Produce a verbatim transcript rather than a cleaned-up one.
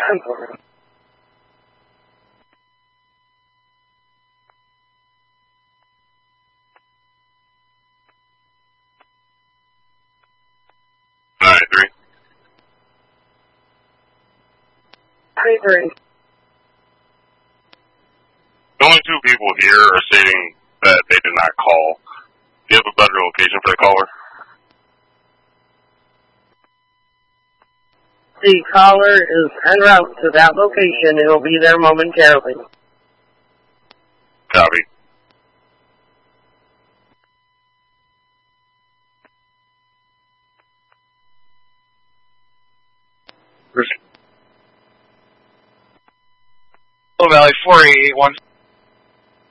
I'm sorry. nine three. three three. Only two people here are stating that they did not call. Do you have a better location for the caller? The caller is en route to that location and will be there momentarily. Copy. Hello, Valley four eight eight one.